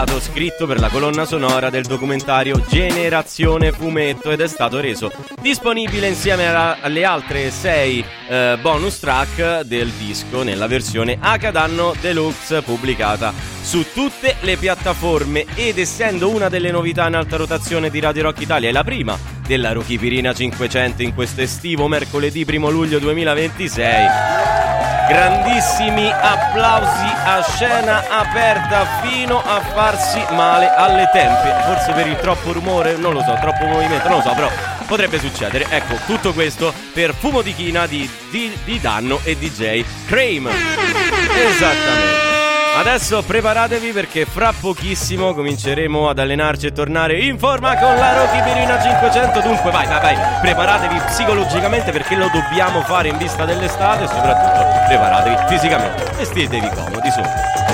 scritto per la colonna sonora del documentario Generazione Fumetto ed è stato reso disponibile insieme alle altre 6 bonus track del disco nella versione H-Danno Deluxe pubblicata su tutte le piattaforme, ed essendo una delle novità in alta rotazione di Radio Rock Italia e la prima della Rockipirina 500 in questo estivo mercoledì 1 luglio 2026, grandissimi applausi a scena aperta fino a farsi male alle tempie, forse per il troppo rumore, non lo so, troppo movimento, non lo so, però potrebbe succedere. Ecco, tutto questo per Fumo di China di Danno e DJ Cream. Esattamente. Adesso preparatevi perché fra pochissimo cominceremo ad allenarci e tornare in forma con la Rockipirina 500. Dunque vai, preparatevi psicologicamente perché lo dobbiamo fare in vista dell'estate e soprattutto preparatevi fisicamente. Vestitevi comodi, su.